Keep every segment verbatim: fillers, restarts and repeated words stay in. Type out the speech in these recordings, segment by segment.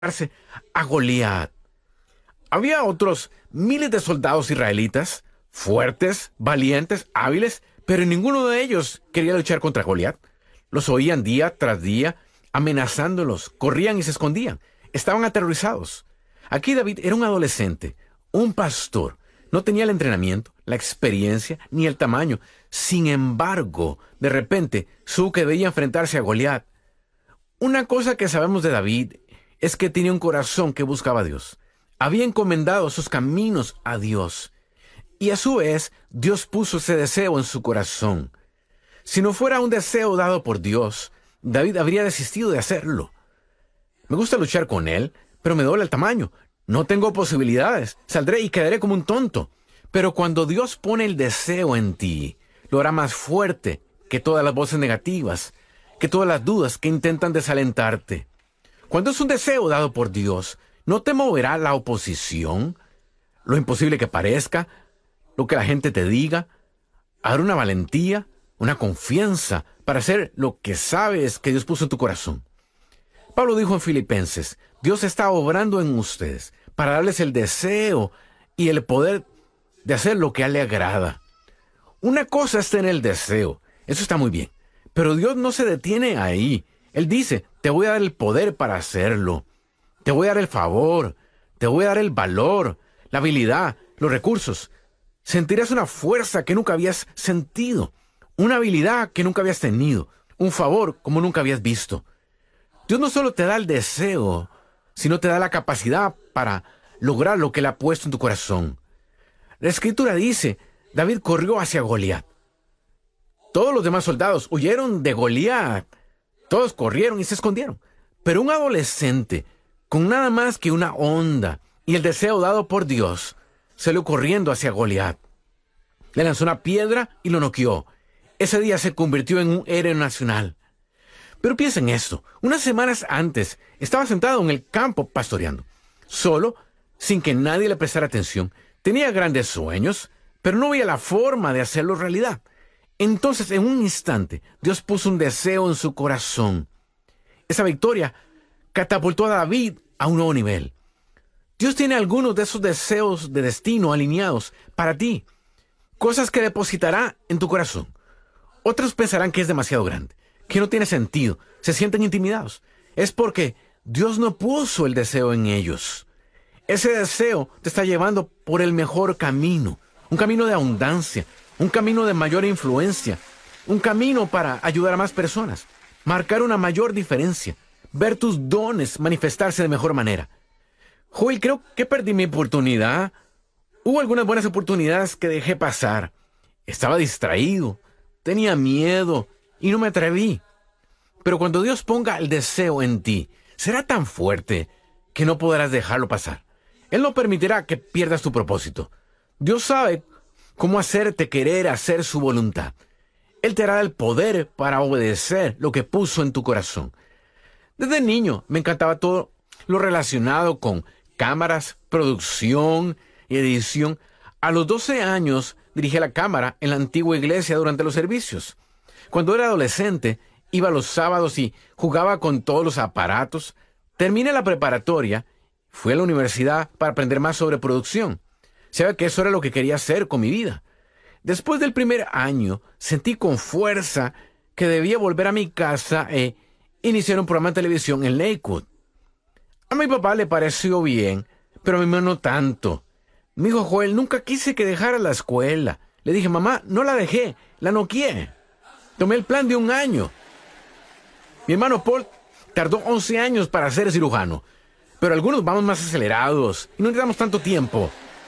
a Goliat. Había otros miles de soldados israelitas, fuertes, valientes, hábiles, pero ninguno de ellos quería luchar contra Goliat. Los oían día tras día, amenazándolos, corrían y se escondían. Estaban aterrorizados. Aquí David era un adolescente, un pastor. No tenía el entrenamiento, la experiencia, ni el tamaño. Sin embargo, de repente, supo que debía enfrentarse a Goliat. Una cosa que sabemos de David es que tenía un corazón que buscaba a Dios. Había encomendado sus caminos a Dios. Y a su vez, Dios puso ese deseo en su corazón. Si no fuera un deseo dado por Dios, David habría desistido de hacerlo. Me gusta luchar con él, pero me duele el tamaño. No tengo posibilidades. Saldré y quedaré como un tonto. Pero cuando Dios pone el deseo en ti, lo hará más fuerte que todas las voces negativas, que todas las dudas que intentan desalentarte. Cuando es un deseo dado por Dios, no te moverá la oposición, lo imposible que parezca, lo que la gente te diga. Habrá una valentía, una confianza para hacer lo que sabes que Dios puso en tu corazón. Pablo dijo en Filipenses, Dios está obrando en ustedes para darles el deseo y el poder de hacer lo que a Él le agrada. Una cosa es tener el deseo, eso está muy bien, pero Dios no se detiene ahí. Él dice, te voy a dar el poder para hacerlo, te voy a dar el favor, te voy a dar el valor, la habilidad, los recursos. Sentirás una fuerza que nunca habías sentido, una habilidad que nunca habías tenido, un favor como nunca habías visto. Dios no solo te da el deseo, sino te da la capacidad para lograr lo que Él ha puesto en tu corazón. La Escritura dice, David corrió hacia Goliat. Todos los demás soldados huyeron de Goliat. Todos corrieron y se escondieron. Pero un adolescente, con nada más que una onda y el deseo dado por Dios, salió corriendo hacia Goliat. Le lanzó una piedra y lo noqueó. Ese día se convirtió en un héroe nacional. Pero piensa en esto. Unas semanas antes, estaba sentado en el campo pastoreando. Solo, sin que nadie le prestara atención. Tenía grandes sueños, pero no veía la forma de hacerlo realidad. Entonces, en un instante, Dios puso un deseo en su corazón. Esa victoria catapultó a David a un nuevo nivel. Dios tiene algunos de esos deseos de destino alineados para ti. Cosas que depositará en tu corazón. Otros pensarán que es demasiado grande, que no tiene sentido, se sienten intimidados. Es porque Dios no puso el deseo en ellos. Ese deseo te está llevando por el mejor camino, un camino de abundancia, un camino de mayor influencia, un camino para ayudar a más personas, marcar una mayor diferencia, ver tus dones manifestarse de mejor manera. Joel, creo que perdí mi oportunidad. Hubo algunas buenas oportunidades que dejé pasar. Estaba distraído, tenía miedo y no me atreví. Pero cuando Dios ponga el deseo en ti, será tan fuerte que no podrás dejarlo pasar. Él no permitirá que pierdas tu propósito. Dios sabe cómo hacerte querer hacer su voluntad. Él te dará el poder para obedecer lo que puso en tu corazón. Desde niño me encantaba todo lo relacionado con cámaras, producción y edición. A los doce años dirigí la cámara en la antigua iglesia durante los servicios. Cuando era adolescente, iba los sábados y jugaba con todos los aparatos. Terminé la preparatoria, fui a la universidad para aprender más sobre producción. Sabía que eso era lo que quería hacer con mi vida. Después del primer año, sentí con fuerza que debía volver a mi casa e iniciar un programa de televisión en Lakewood. A mi papá le pareció bien, pero a mí no tanto. Me dijo, Joel, nunca quise que dejara la escuela. Le dije, mamá, no la dejé, la noqueé. Tomé el plan de un año. Mi hermano Paul tardó once años para ser cirujano, pero algunos vamos más acelerados y no necesitamos tanto tiempo.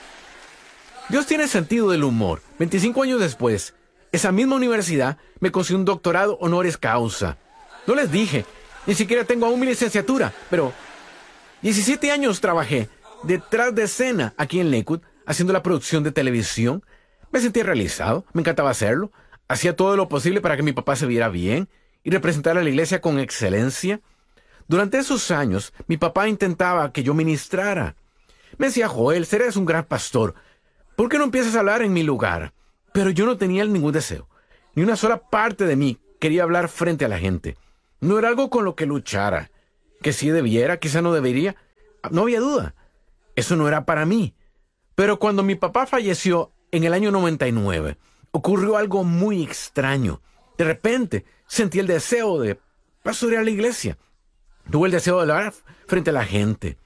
Dios tiene sentido del humor. veinticinco años después, esa misma universidad me consiguió un doctorado honoris causa. No les dije, ni siquiera tengo aún mi licenciatura, pero diecisiete años trabajé detrás de escena aquí en Lakewood, haciendo la producción de televisión. Me sentí realizado, me encantaba hacerlo. Hacía todo lo posible para que mi papá se viera bien y representara a la iglesia con excelencia. Durante esos años, mi papá intentaba que yo ministrara. Me decía, Joel, serás un gran pastor. ¿Por qué no empiezas a hablar en mi lugar? Pero yo no tenía ningún deseo. Ni una sola parte de mí quería hablar frente a la gente. No era algo con lo que luchara. Que si debiera, quizá no debería. No había duda. Eso no era para mí. Pero cuando mi papá falleció en el año noventa y nueve, ocurrió algo muy extraño. De repente, sentí el deseo de pastorear la iglesia. Tuve el deseo de hablar frente a la gente.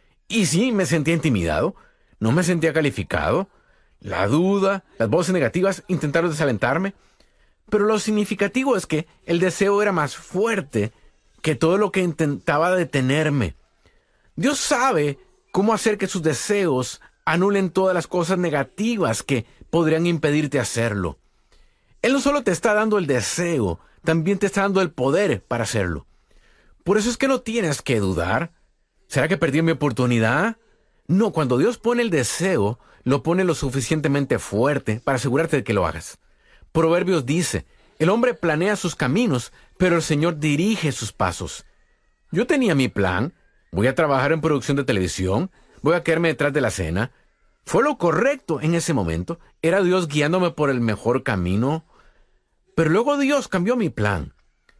Y sí, me sentía intimidado. No me sentía calificado. La duda, las voces negativas intentaron desalentarme. Pero lo significativo es que el deseo era más fuerte que todo lo que intentaba detenerme. Dios sabe cómo hacer que sus deseos anulen todas las cosas negativas que podrían impedirte hacerlo. Él no solo te está dando el deseo, también te está dando el poder para hacerlo. Por eso es que no tienes que dudar. ¿Será que perdí mi oportunidad? No, cuando Dios pone el deseo, lo pone lo suficientemente fuerte para asegurarte de que lo hagas. Proverbios dice, el hombre planea sus caminos, pero el Señor dirige sus pasos. Yo tenía mi plan. Voy a trabajar en producción de televisión. Voy a quedarme detrás de la escena. Fue lo correcto en ese momento. Era Dios guiándome por el mejor camino. Pero luego Dios cambió mi plan.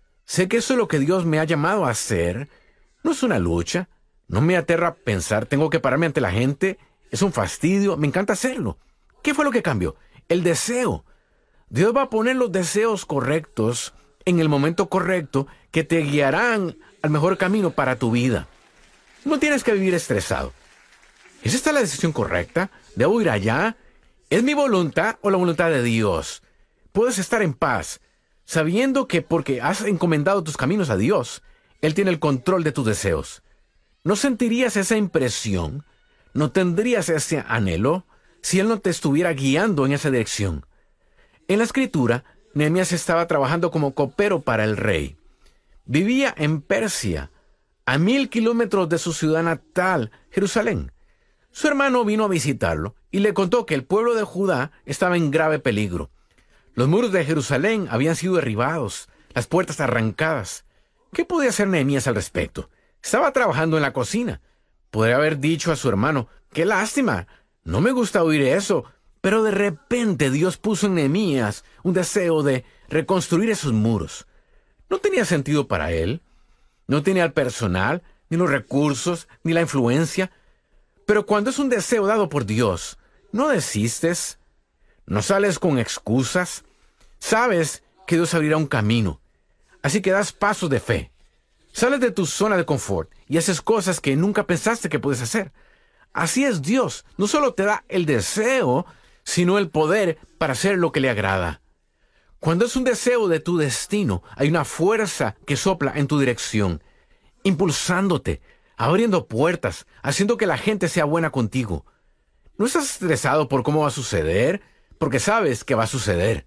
Sé que eso es lo que Dios me ha llamado a hacer. No es una lucha. No me aterra pensar, tengo que pararme ante la gente. Es un fastidio. Me encanta hacerlo. ¿Qué fue lo que cambió? El deseo. Dios va a poner los deseos correctos en el momento correcto que te guiarán al mejor camino para tu vida. No tienes que vivir estresado. ¿Es esta la decisión correcta? ¿Debo ir allá? ¿Es mi voluntad o la voluntad de Dios? Puedes estar en paz, sabiendo que porque has encomendado tus caminos a Dios, Él tiene el control de tus deseos. ¿No sentirías esa impresión? ¿No tendrías ese anhelo si Él no te estuviera guiando en esa dirección? En la Escritura, Nehemías estaba trabajando como copero para el rey. Vivía en Persia, a mil kilómetros de su ciudad natal, Jerusalén. Su hermano vino a visitarlo y le contó que el pueblo de Judá estaba en grave peligro. Los muros de Jerusalén habían sido derribados, las puertas arrancadas. ¿Qué podía hacer Nehemías al respecto? Estaba trabajando en la cocina. Podría haber dicho a su hermano, ¡qué lástima! No me gusta oír eso. Pero de repente Dios puso en Nehemías un deseo de reconstruir esos muros. No tenía sentido para él. No tenía el personal, ni los recursos, ni la influencia. Pero cuando es un deseo dado por Dios, no desistes. No sales con excusas. Sabes que Dios abrirá un camino. Así que das pasos de fe. Sales de tu zona de confort y haces cosas que nunca pensaste que puedes hacer. Así es Dios. No solo te da el deseo, sino el poder para hacer lo que le agrada. Cuando es un deseo de tu destino, hay una fuerza que sopla en tu dirección, impulsándote, abriendo puertas, haciendo que la gente sea buena contigo. ¿No estás estresado por cómo va a suceder? Porque sabes que va a suceder.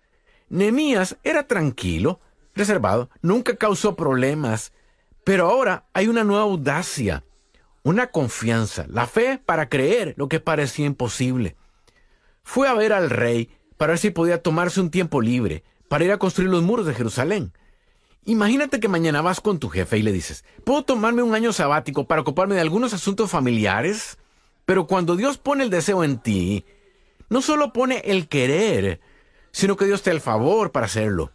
Nehemías era tranquilo, reservado, nunca causó problemas, pero ahora hay una nueva audacia, una confianza, la fe para creer lo que parecía imposible. Fue a ver al rey para ver si podía tomarse un tiempo libre para ir a construir los muros de Jerusalén. Imagínate que mañana vas con tu jefe y le dices, ¿puedo tomarme un año sabático para ocuparme de algunos asuntos familiares? Pero cuando Dios pone el deseo en ti, no solo pone el querer, sino que Dios te da el favor para hacerlo.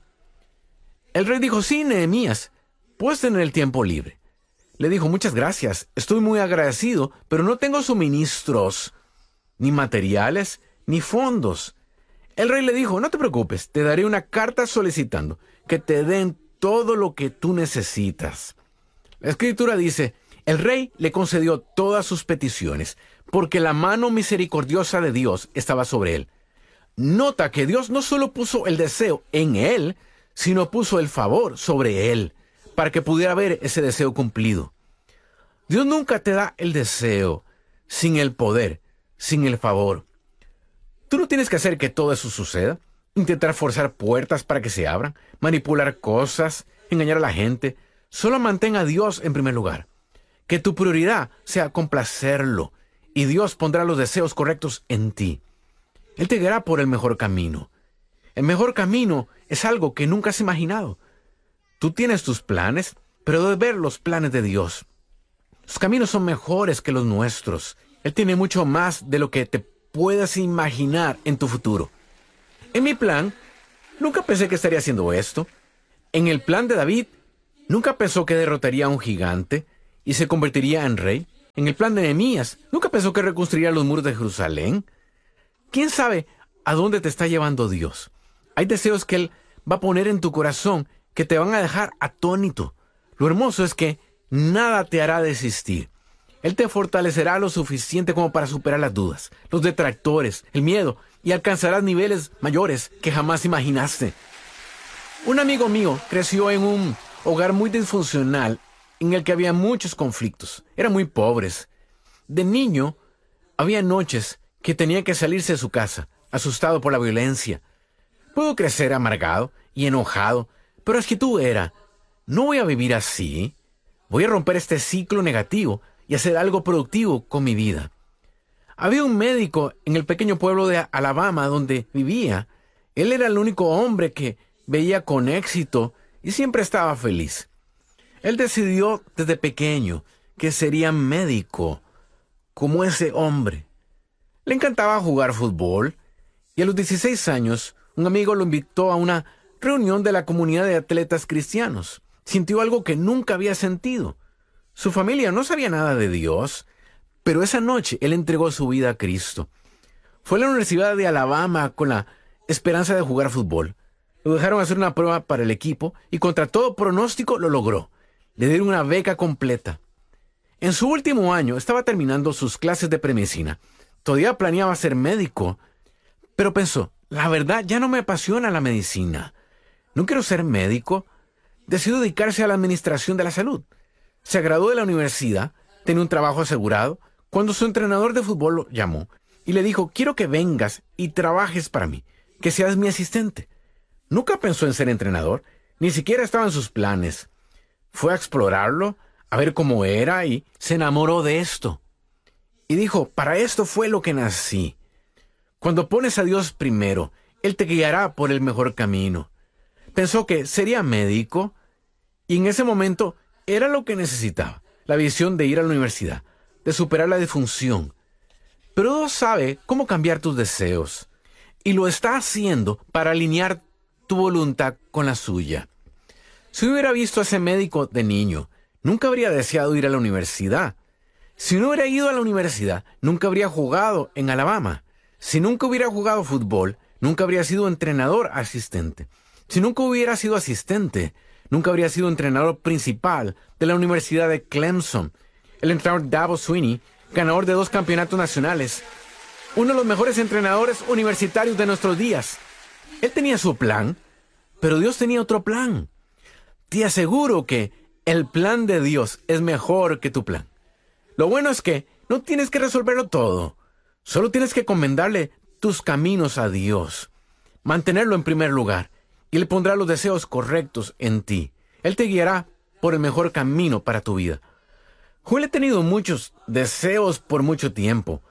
El rey dijo, sí, Nehemías, puedes tener el tiempo libre. Le dijo, muchas gracias, estoy muy agradecido, pero no tengo suministros, ni materiales, ni fondos. El rey le dijo, no te preocupes, te daré una carta solicitando que te den todo lo que tú necesitas. La Escritura dice, el rey le concedió todas sus peticiones, porque la mano misericordiosa de Dios estaba sobre él. Nota que Dios no solo puso el deseo en él, sino puso el favor sobre él, para que pudiera ver ese deseo cumplido. Dios nunca te da el deseo sin el poder, sin el favor. Tú no tienes que hacer que todo eso suceda, intentar forzar puertas para que se abran, manipular cosas, engañar a la gente. Solo mantén a Dios en primer lugar. Que tu prioridad sea complacerlo, y Dios pondrá los deseos correctos en ti. Él te guiará por el mejor camino. El mejor camino es algo que nunca has imaginado. Tú tienes tus planes, pero debes ver los planes de Dios. Sus caminos son mejores que los nuestros. Él tiene mucho más de lo que te puedas imaginar en tu futuro. En mi plan, nunca pensé que estaría haciendo esto. En el plan de David, nunca pensó que derrotaría a un gigante y se convertiría en rey. En el plan de Nehemías, nunca pensó que reconstruiría los muros de Jerusalén. ¿Quién sabe a dónde te está llevando Dios? Hay deseos que Él va a poner en tu corazón que te van a dejar atónito. Lo hermoso es que nada te hará desistir. Él te fortalecerá lo suficiente como para superar las dudas, los detractores, el miedo, y alcanzarás niveles mayores que jamás imaginaste. Un amigo mío creció en un hogar muy disfuncional en el que había muchos conflictos. Eran muy pobres. De niño, había noches que tenía que salirse de su casa, asustado por la violencia. Pudo crecer amargado y enojado, pero es que tú era, no voy a vivir así. Voy a romper este ciclo negativo y hacer algo productivo con mi vida. Había un médico en el pequeño pueblo de Alabama donde vivía. Él era el único hombre que veía con éxito y siempre estaba feliz. Él decidió desde pequeño que sería médico, como ese hombre. Le encantaba jugar fútbol y a los dieciséis años un amigo lo invitó a una reunión de la comunidad de atletas cristianos. Sintió algo que nunca había sentido. Su familia no sabía nada de Dios, pero esa noche él entregó su vida a Cristo. Fue a la Universidad de Alabama con la esperanza de jugar fútbol. Lo dejaron hacer una prueba para el equipo y contra todo pronóstico lo logró. Le dieron una beca completa. En su último año estaba terminando sus clases de premedicina. Todavía planeaba ser médico, pero pensó, la verdad ya no me apasiona la medicina. No quiero ser médico. Decidió dedicarse a la administración de la salud. Se graduó de la universidad, tenía un trabajo asegurado, cuando su entrenador de fútbol lo llamó y le dijo, quiero que vengas y trabajes para mí, que seas mi asistente. Nunca pensó en ser entrenador, ni siquiera estaba en sus planes. Fue a explorarlo, a ver cómo era y se enamoró de esto. Y dijo, para esto fue lo que nací. Cuando pones a Dios primero, Él te guiará por el mejor camino. Pensó que sería médico y en ese momento era lo que necesitaba, la visión de ir a la universidad, de superar la disfunción. Pero Dios sabe cómo cambiar tus deseos y lo está haciendo para alinear tu voluntad con la suya. Si hubiera visto a ese médico de niño, nunca habría deseado ir a la universidad. Si no hubiera ido a la universidad, nunca habría jugado en Alabama. Si nunca hubiera jugado fútbol, nunca habría sido entrenador asistente. Si nunca hubiera sido asistente, nunca habría sido entrenador principal de la Universidad de Clemson. El entrenador Dabo Swinney, ganador de dos campeonatos nacionales, uno de los mejores entrenadores universitarios de nuestros días. Él tenía su plan, pero Dios tenía otro plan. Te aseguro que el plan de Dios es mejor que tu plan. Lo bueno es que no tienes que resolverlo todo. Solo tienes que encomendarle tus caminos a Dios. Mantenerlo en primer lugar. Y Él pondrá los deseos correctos en ti. Él te guiará por el mejor camino para tu vida. Yo he tenido muchos deseos por mucho tiempo.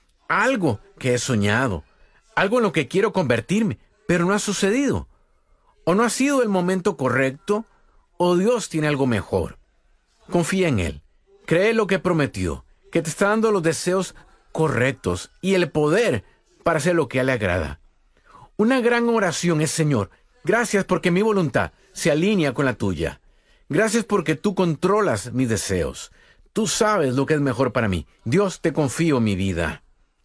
Algo que he soñado. Algo en lo que quiero convertirme. Pero no ha sucedido. O no ha sido el momento correcto, o Dios tiene algo mejor. Confía en Él. Cree lo que prometió, que te está dando los deseos correctos y el poder para hacer lo que a Él le agrada. Una gran oración es, Señor, gracias porque mi voluntad se alinea con la tuya. Gracias porque tú controlas mis deseos. Tú sabes lo que es mejor para mí. Dios, te confío mi vida.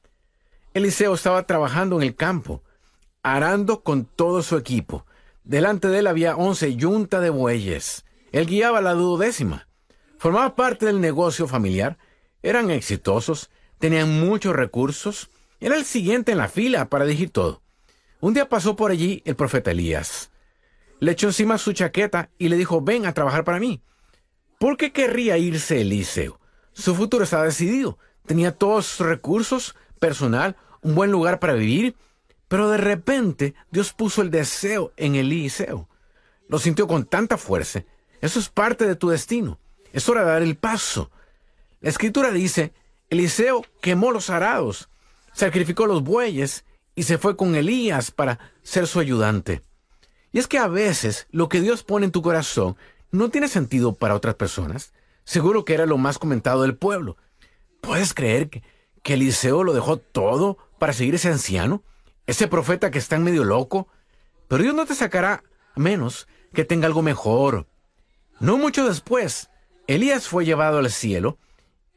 Eliseo estaba trabajando en el campo, arando con todo su equipo. Delante de él había once yuntas de bueyes. Él guiaba la duodécima. Formaba parte del negocio familiar. Eran exitosos, tenían muchos recursos. Era el siguiente en la fila para dirigir todo. Un día pasó por allí el profeta Elías. Le echó encima su chaqueta y le dijo, ven a trabajar para mí. ¿Por qué querría irse Eliseo? Su futuro estaba decidido. Tenía todos sus recursos, personal, un buen lugar para vivir. Pero de repente Dios puso el deseo en Eliseo. Lo sintió con tanta fuerza. Eso es parte de tu destino. Es hora de dar el paso. La Escritura dice, Eliseo quemó los arados, sacrificó los bueyes y se fue con Elías para ser su ayudante. Y es que a veces lo que Dios pone en tu corazón no tiene sentido para otras personas. Seguro que era lo más comentado del pueblo. ¿Puedes creer que, que Eliseo lo dejó todo para seguir ese anciano? Ese profeta que está en medio loco. Pero Dios no te sacará a menos que tenga algo mejor. No mucho después, Elías fue llevado al cielo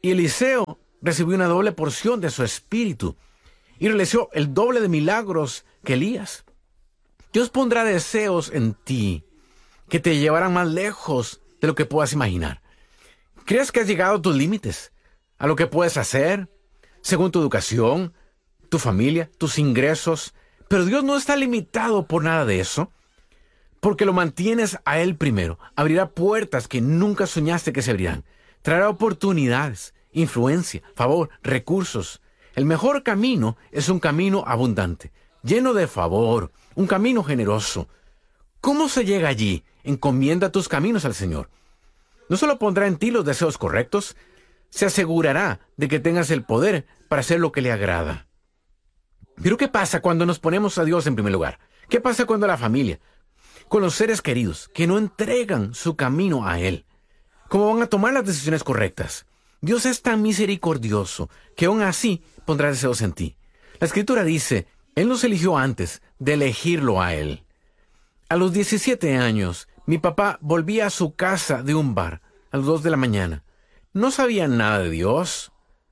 Y Eliseo recibió una doble porción de su espíritu y realizó el doble de milagros que Elías. Dios pondrá deseos en ti que te llevarán más lejos de lo que puedas imaginar. ¿Crees que has llegado a tus límites? ¿A lo que puedes hacer? Según tu educación, tu familia, tus ingresos. Pero Dios no está limitado por nada de eso. Porque lo mantienes a Él primero. Abrirá puertas que nunca soñaste que se abrirán. Traerá oportunidades, influencia, favor, recursos. El mejor camino es un camino abundante, lleno de favor, un camino generoso. ¿Cómo se llega allí? Encomienda tus caminos al Señor. No solo pondrá en ti los deseos correctos, se asegurará de que tengas el poder para hacer lo que le agrada. Pero ¿qué pasa cuando nos ponemos a Dios en primer lugar? ¿Qué pasa cuando la familia, con los seres queridos, que no entregan su camino a Él? ¿Cómo van a tomar las decisiones correctas? Dios es tan misericordioso que aún así pondrá deseos en ti. La Escritura dice, Él nos eligió antes de elegirlo a Él. A los diecisiete años, mi papá volvía a su casa de un bar a las dos de la mañana. No sabía nada de Dios.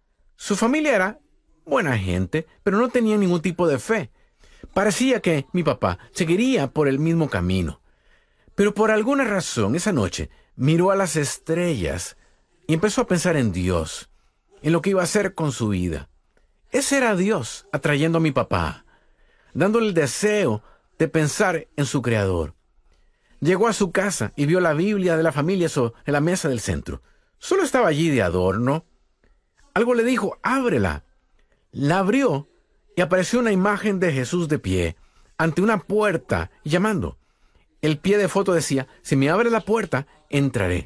Su familia era buena gente, pero no tenía ningún tipo de fe. Parecía que mi papá seguiría por el mismo camino. Pero por alguna razón, esa noche, miró a las estrellas y empezó a pensar en Dios, en lo que iba a hacer con su vida. Ese era Dios atrayendo a mi papá, dándole el deseo de pensar en su Creador. Llegó a su casa y vio la Biblia de la familia sobre la mesa del centro. Solo estaba allí de adorno. Algo le dijo, ábrela. La abrió y apareció una imagen de Jesús de pie, ante una puerta, llamando. El pie de foto decía, si me abre la puerta, entraré.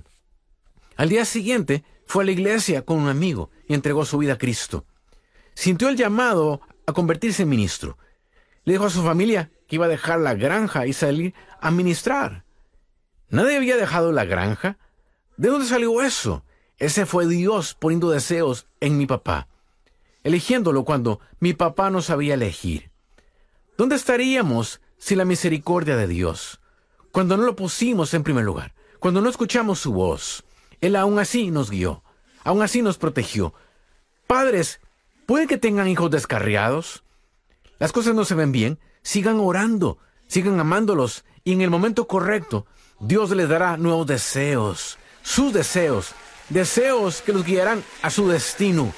Al día siguiente, fue a la iglesia con un amigo y entregó su vida a Cristo. Sintió el llamado a convertirse en ministro. Le dijo a su familia que iba a dejar la granja y salir a ministrar. ¿Nadie había dejado la granja? ¿De dónde salió eso? Ese fue Dios poniendo deseos en mi papá, eligiéndolo cuando mi papá no sabía elegir. ¿Dónde estaríamos sin la misericordia de Dios? Cuando no lo pusimos en primer lugar, cuando no escuchamos su voz. Él aún así nos guió, aún así nos protegió. Padres, ¿puede que tengan hijos descarriados? Las cosas no se ven bien. Sigan orando, sigan amándolos y en el momento correcto, Dios les dará nuevos deseos, sus deseos, deseos que los guiarán a su destino.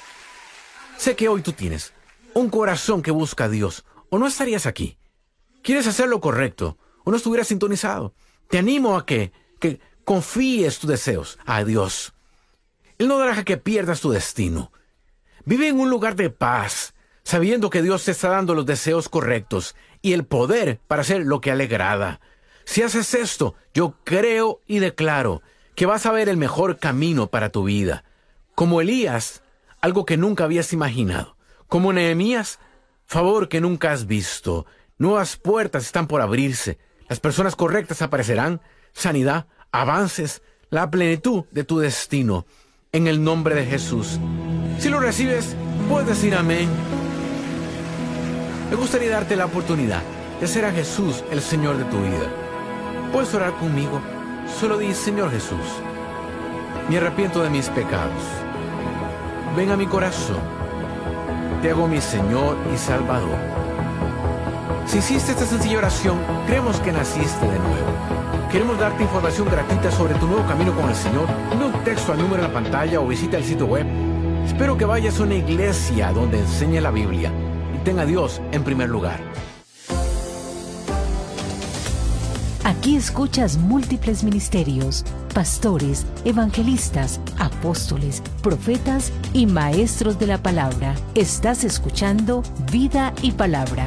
Sé que hoy tú tienes un corazón que busca a Dios, o no estarías aquí. ¿Quieres hacer lo correcto o no estuvieras sintonizado? Te animo a que, que confíes tus deseos a Dios. Él no deja que pierdas tu destino. Vive en un lugar de paz, sabiendo que Dios te está dando los deseos correctos y el poder para hacer lo que le agrada. Si haces esto, yo creo y declaro que vas a ver el mejor camino para tu vida. Como Elías, algo que nunca habías imaginado. Como Nehemías, favor que nunca has visto. Nuevas puertas están por abrirse. Las personas correctas aparecerán. Sanidad, avances, la plenitud de tu destino. En el nombre de Jesús. Si lo recibes, puedes decir amén. Me gustaría darte la oportunidad de ser a Jesús el Señor de tu vida. Puedes orar conmigo. Solo di, Señor Jesús, me arrepiento de mis pecados. Ven a mi corazón. Te hago mi Señor y Salvador. Si hiciste esta sencilla oración, creemos que naciste de nuevo. Queremos darte información gratuita sobre tu nuevo camino con el Señor. Envía un texto al número en la pantalla o visita el sitio web. Espero que vayas a una iglesia donde enseñe la Biblia y tenga a Dios en primer lugar. Aquí escuchas múltiples ministerios, pastores, evangelistas, apóstoles, profetas y maestros de la palabra. Estás escuchando Vida y Palabra.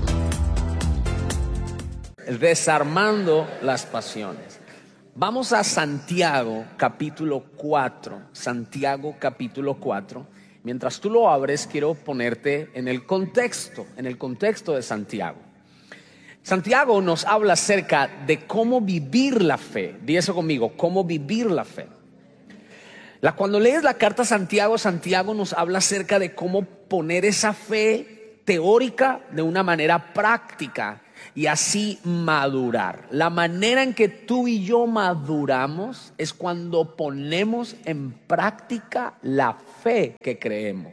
Desarmando las pasiones. Vamos a Santiago capítulo cuatro. Santiago capítulo cuatro. Mientras tú lo abres, quiero ponerte en el contexto, en el contexto de Santiago. Santiago nos habla acerca de cómo vivir la fe. Di eso conmigo, cómo vivir la fe. La, cuando lees la carta a Santiago, Santiago nos habla acerca de cómo poner esa fe teórica de una manera práctica y así madurar. La manera en que tú y yo maduramos es cuando ponemos en práctica la fe que creemos.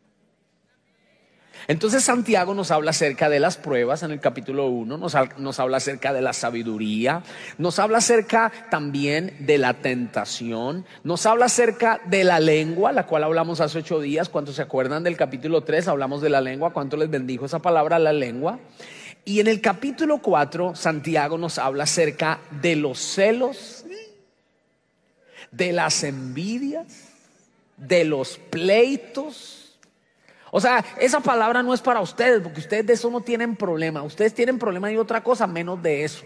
Entonces Santiago nos habla acerca de las pruebas en el capítulo uno, nos, nos habla acerca de la sabiduría, nos habla acerca también de la tentación, nos habla acerca de la lengua, la cual hablamos hace ocho días. ¿Cuántos se acuerdan del capítulo tres? Hablamos de la lengua. ¿Cuánto les bendijo esa palabra, la lengua? Y en el capítulo cuatro, Santiago nos habla acerca de los celos, de las envidias, de los pleitos. O sea, esa palabra no es para ustedes, porque ustedes de eso no tienen problema. Ustedes tienen problema de otra cosa menos de eso.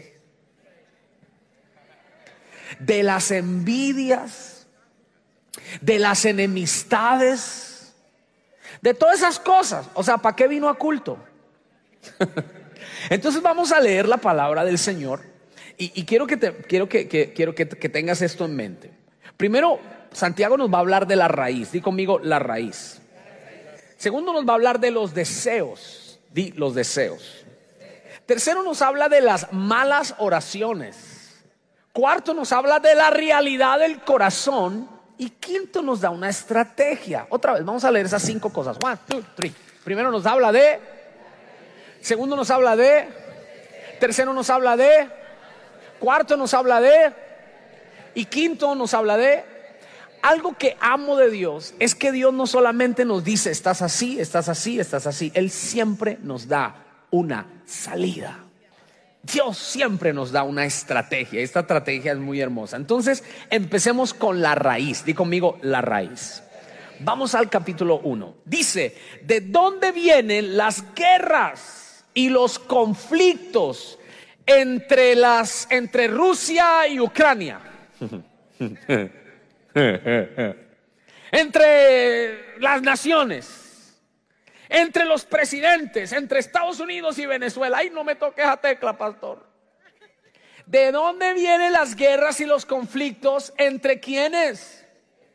De las envidias, de las enemistades, de todas esas cosas. O sea, ¿para qué vino a culto? Entonces vamos a leer la palabra del Señor. Y, y quiero, que, te, quiero, que, que, quiero que, que tengas esto en mente. Primero, Santiago nos va a hablar de la raíz. Di conmigo, la raíz. Segundo, nos va a hablar de los deseos. Di los deseos. Tercero, nos habla de las malas oraciones. Cuarto, nos habla de la realidad del corazón. Y quinto, nos da una estrategia. Otra vez, vamos a leer esas cinco cosas. One, two, three. Primero nos habla de. Segundo nos habla de. Tercero nos habla de. Cuarto nos habla de. Y quinto nos habla de. Algo que amo de Dios es que Dios no solamente nos dice estás así, estás así, estás así. Él siempre nos da una salida. Dios siempre nos da una estrategia. Esta estrategia es muy hermosa. Entonces empecemos con la raíz. Di conmigo, la raíz. Vamos al capítulo uno. Dice, ¿de dónde vienen las guerras y los conflictos entre, las, entre Rusia y Ucrania? Entre las naciones, entre los presidentes, entre Estados Unidos y Venezuela. Ay, no me toques a tecla, pastor. ¿De dónde vienen las guerras y los conflictos? ¿Entre quiénes?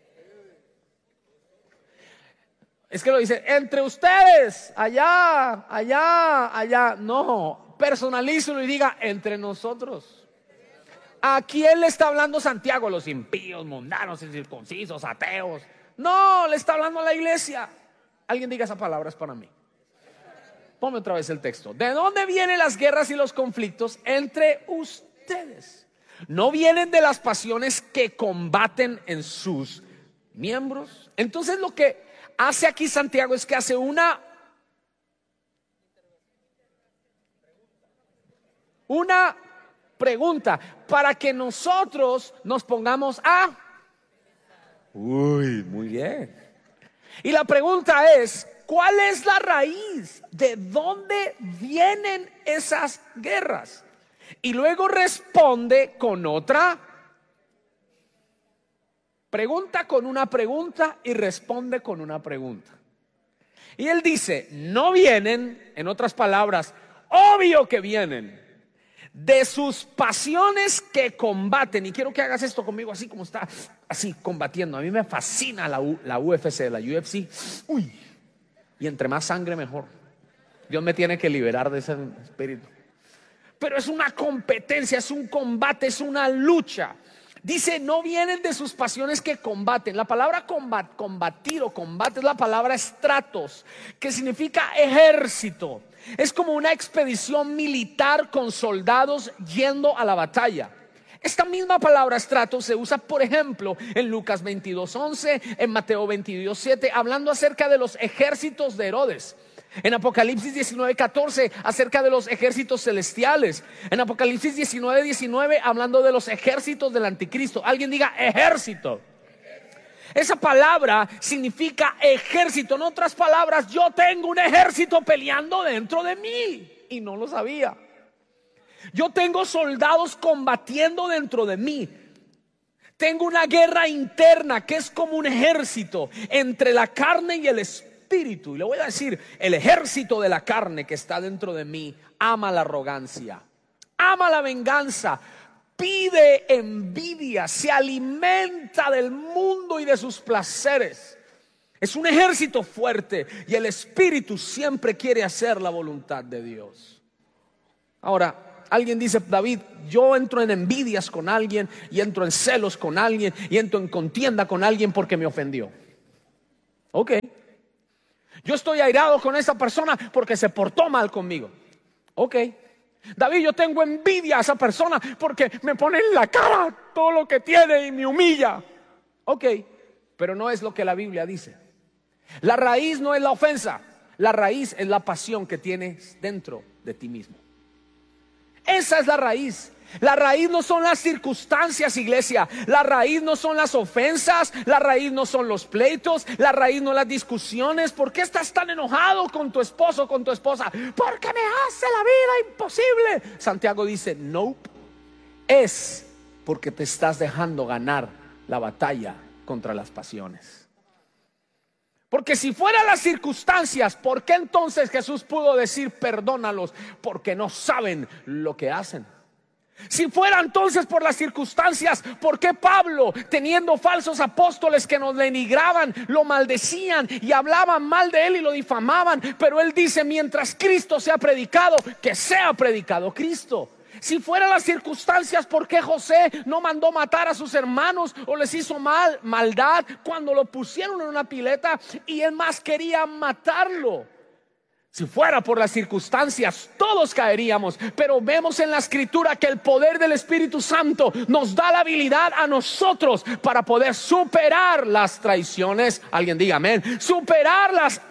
Es que lo dice, entre ustedes, allá, allá, allá. No, personalízalo y diga, entre nosotros. ¿A quién le está hablando Santiago? Los impíos, mundanos, incircuncisos, ateos. No, le está hablando a la iglesia. Alguien diga esa palabra, es para mí. Ponme otra vez el texto. ¿De dónde vienen las guerras y los conflictos entre ustedes? ¿No vienen de las pasiones que combaten en sus miembros? Entonces lo que hace aquí Santiago es que hace una Una pregunta para que nosotros nos pongamos a. Uy, muy bien. Y la pregunta es, ¿cuál es la raíz? ¿De dónde vienen esas guerras? Y luego responde con otra pregunta, con una pregunta, y responde con una pregunta. Y él dice, no vienen, en otras palabras, obvio que vienen de sus pasiones que combaten. Y quiero que hagas esto conmigo así como está, así combatiendo. A mí me fascina la, U, la U F C, la U F C. Uy, y entre más sangre mejor. Dios me tiene que liberar de ese espíritu. Pero es una competencia, es un combate, es una lucha. Dice, no vienen de sus pasiones que combaten. La palabra combat, combatir o combate es la palabra stratos, que significa ejército. Es como una expedición militar con soldados yendo a la batalla. Esta misma palabra stratos se usa, por ejemplo, en Lucas veintidós once, en Mateo veintidós siete, hablando acerca de los ejércitos de Herodes. En Apocalipsis diecinueve catorce, acerca de los ejércitos celestiales. En Apocalipsis diecinueve diecinueve, hablando de los ejércitos del anticristo. Alguien diga ejército. Esa palabra significa ejército. En otras palabras, yo tengo un ejército peleando dentro de mí y no lo sabía. Yo tengo soldados combatiendo dentro de mí. Tengo una guerra interna que es como un ejército entre la carne y el espíritu. Y le voy a decir, el ejército de la carne que está dentro de mí ama la arrogancia, ama la venganza, pide envidia, se alimenta del mundo y de sus placeres. Es un ejército fuerte y el espíritu siempre quiere hacer la voluntad de Dios. Ahora, alguien dice: David, yo entro en envidias con alguien, y entro en celos con alguien, y entro en contienda con alguien porque me ofendió. Ok. Yo estoy airado con esa persona porque se portó mal conmigo. Ok. David, yo tengo envidia a esa persona porque me pone en la cara todo lo que tiene y me humilla. Ok, pero no es lo que la Biblia dice. La raíz no es la ofensa. La raíz es la pasión que tienes dentro de ti mismo. Esa es la raíz. La raíz no son las circunstancias, iglesia. La raíz no son las ofensas. La raíz no son los pleitos. La raíz no las discusiones. ¿Por qué estás tan enojado con tu esposo o con tu esposa? Porque me hace la vida imposible. Santiago dice: nope. Es porque te estás dejando ganar la batalla contra las pasiones. Porque si fueran las circunstancias, ¿por qué entonces Jesús pudo decir: perdónalos, porque no saben lo que hacen? Si fuera entonces por las circunstancias, ¿por qué Pablo, teniendo falsos apóstoles que nos denigraban, lo maldecían y hablaban mal de él y lo difamaban? Pero él dice: mientras Cristo sea predicado, que sea predicado Cristo. Si fueran las circunstancias, ¿por qué José no mandó matar a sus hermanos o les hizo mal, maldad cuando lo pusieron en una pileta y él más quería matarlo? Si fuera por las circunstancias, todos caeríamos. Pero vemos en la Escritura que el poder del Espíritu Santo nos da la habilidad a nosotros para poder superar las traiciones. Alguien diga amén. Superar las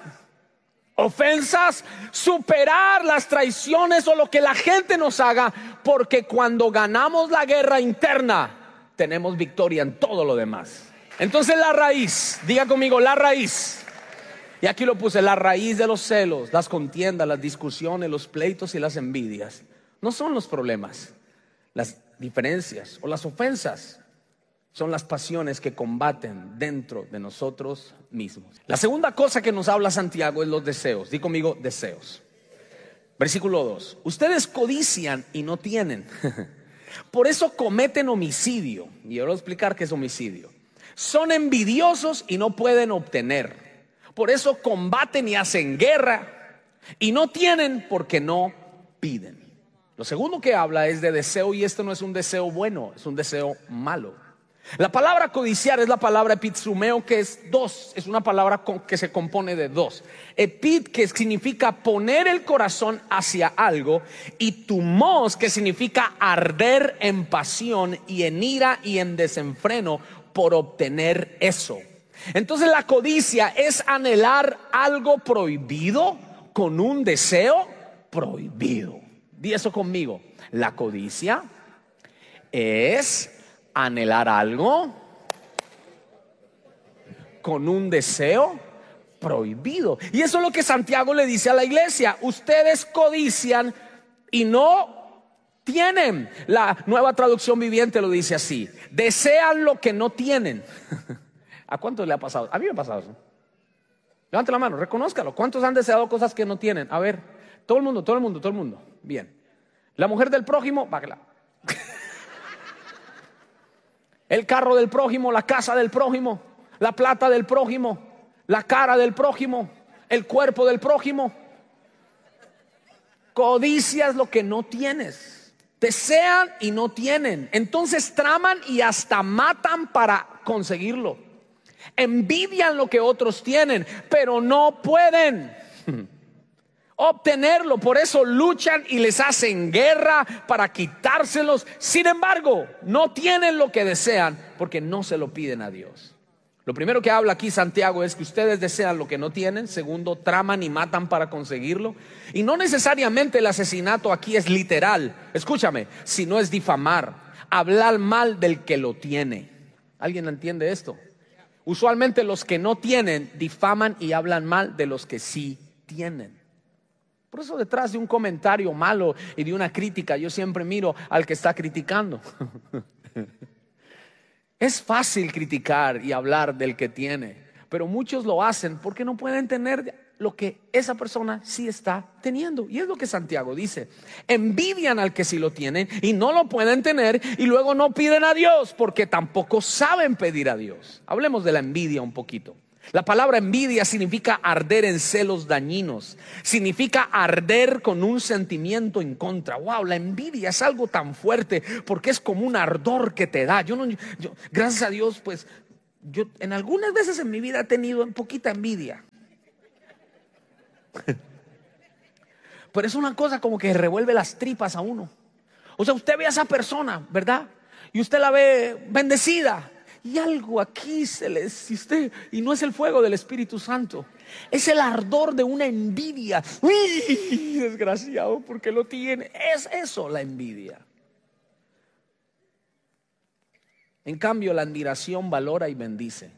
ofensas, superar las traiciones o lo que la gente nos haga. Porque cuando ganamos la guerra interna, tenemos victoria en todo lo demás. Entonces la raíz, diga conmigo, la raíz. Y aquí lo puse: la raíz de los celos, las contiendas, las discusiones, los pleitos y las envidias no son los problemas. Las diferencias o las ofensas son las pasiones que combaten dentro de nosotros mismos. La segunda cosa que nos habla Santiago es los deseos. Di conmigo, deseos. Versículo dos: ustedes codician y no tienen, por eso cometen homicidio. Y yo voy a explicar qué es homicidio. Son envidiosos y no pueden obtener, por eso combaten y hacen guerra, y no tienen porque no piden. Lo segundo que habla es de deseo, y esto no es un deseo bueno, es un deseo malo. La palabra codiciar es la palabra epitsumeo, que es dos, es una palabra que se compone de dos. Epit, que significa poner el corazón hacia algo, y tumos, que significa arder en pasión y en ira y en desenfreno por obtener eso. Entonces la codicia es anhelar algo prohibido con un deseo prohibido. Di eso conmigo: la codicia es anhelar algo con un deseo prohibido. Y eso es lo que Santiago le dice a la iglesia: ustedes codician y no tienen. La Nueva Traducción Viviente lo dice así: desean lo que no tienen. ¿A cuántos le ha pasado? A mí me ha pasado eso. Levante la mano, reconózcalo. ¿Cuántos han deseado cosas que no tienen? A ver, todo el mundo, todo el mundo, todo el mundo. Bien. La mujer del prójimo, bájala. El carro del prójimo, la casa del prójimo, la plata del prójimo, la cara del prójimo, el cuerpo del prójimo. Codicias lo que no tienes. Desean y no tienen. Entonces traman y hasta matan para conseguirlo. Envidian lo que otros tienen, pero no pueden obtenerlo. Por eso luchan y les hacen guerra para quitárselos. Sin embargo, no tienen lo que desean porque no se lo piden a Dios. Lo primero que habla aquí Santiago es que ustedes desean lo que no tienen. Segundo, traman y matan para conseguirlo. Y no necesariamente el asesinato aquí es literal, escúchame, sino es difamar, hablar mal del que lo tiene. ¿Alguien entiende esto? Usualmente los que no tienen difaman y hablan mal de los que sí tienen. Por eso detrás de un comentario malo y de una crítica, yo siempre miro al que está criticando. Es fácil criticar y hablar del que tiene, pero muchos lo hacen porque no pueden tener lo que esa persona sí está teniendo. Y es lo que Santiago dice: envidian al que sí lo tienen y no lo pueden tener, y luego no piden a Dios porque tampoco saben pedir a Dios. Hablemos de la envidia un poquito. La palabra envidia significa arder en celos dañinos, significa arder con un sentimiento en contra. Wow, la envidia es algo tan fuerte porque es como un ardor que te da. Yo no, yo, gracias a Dios, pues yo en algunas veces en mi vida he tenido un poquita envidia. Pero es una cosa como que revuelve las tripas a uno. O sea, usted ve a esa persona, ¿verdad? Y usted la ve bendecida. Y algo aquí se le existe, y no es el fuego del Espíritu Santo, es el ardor de una envidia. ¡Uy! Desgraciado, porque lo tiene. Es eso, la envidia. En cambio, la admiración valora y bendice.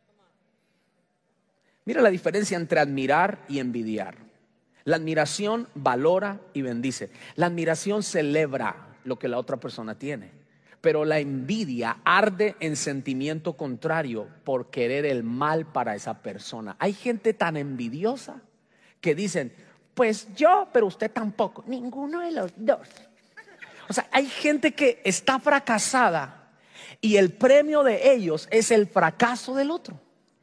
Mira la diferencia entre admirar y envidiar. La admiración valora y bendice. La admiración celebra lo que la otra persona tiene. Pero la envidia arde en sentimiento contrario por querer el mal para esa persona. Hay gente tan envidiosa que dicen, pues yo, pero usted tampoco. Ninguno de los dos. O sea, hay gente que está fracasada y el premio de ellos es el fracaso del otro.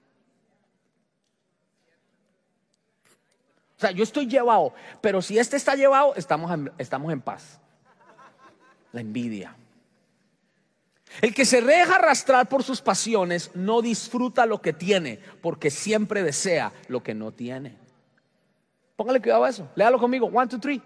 O sea, yo estoy llevado, pero si este está llevado, estamos en, estamos en paz. La envidia. El que se deja arrastrar por sus pasiones no disfruta lo que tiene, porque siempre desea lo que no tiene. Póngale cuidado a eso. Léalo conmigo. One, two, three.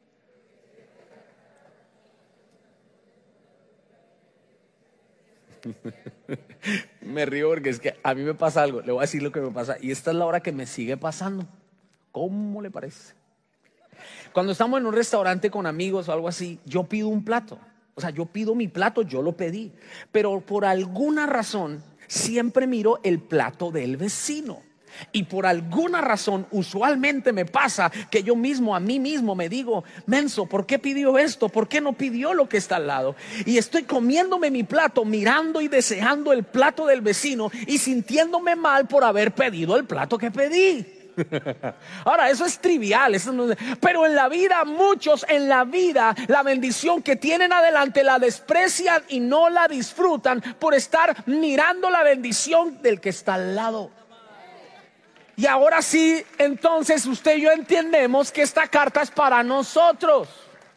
Me río porque es que a mí me pasa algo. Le voy a decir lo que me pasa. Y esta es la hora que me sigue pasando. ¿Cómo le parece? Cuando estamos en un restaurante con amigos o algo así, yo pido un plato. O sea, yo pido mi plato, yo lo pedí. Pero por alguna razón siempre miro el plato del vecino. Y por alguna razón usualmente me pasa que yo mismo a mí mismo me digo, menso, ¿por qué pidió esto? ¿Por qué no pidió lo que está al lado? Y estoy comiéndome mi plato, mirando y deseando el plato del vecino y sintiéndome mal por haber pedido el plato que pedí. Ahora, eso es trivial, eso no es, pero en la vida, muchos en la vida, la bendición que tienen adelante la desprecian y no la disfrutan por estar mirando la bendición del que está al lado. Y ahora sí, entonces usted y yo entendemos que esta carta es para nosotros.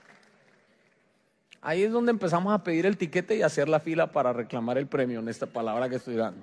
Ahí es donde empezamos a pedir el tiquete y hacer la fila para reclamar el premio en esta palabra que estoy dando.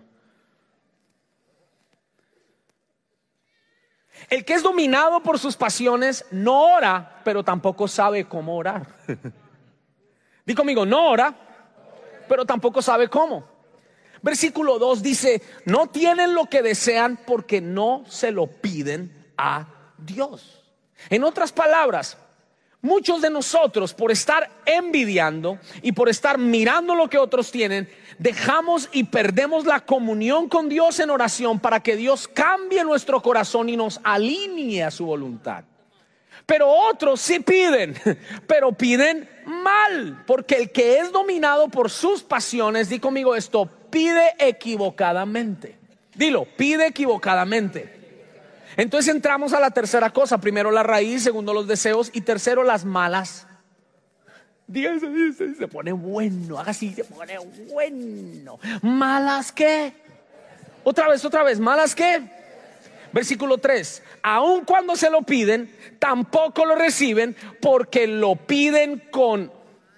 El que es dominado por sus pasiones no ora, pero tampoco sabe cómo orar. Di conmigo, no ora, pero tampoco sabe cómo. Versículo dos dice, no tienen lo que desean porque no se lo piden a Dios. En otras palabras, muchos de nosotros, por estar envidiando y por estar mirando lo que otros tienen, dejamos y perdemos la comunión con Dios en oración para que Dios cambie nuestro corazón y nos alinee a su voluntad. Pero otros sí piden, pero piden mal, porque el que es dominado por sus pasiones, di conmigo esto, pide equivocadamente. Dilo, pide equivocadamente. Entonces entramos a la tercera cosa. Primero la raíz, segundo los deseos y tercero las malas. Dígase, dice, se pone bueno, haga así, se pone bueno. ¿Malas qué? Otra vez, otra vez, ¿malas qué? Versículo tres, aun cuando se lo piden, tampoco lo reciben porque lo piden con...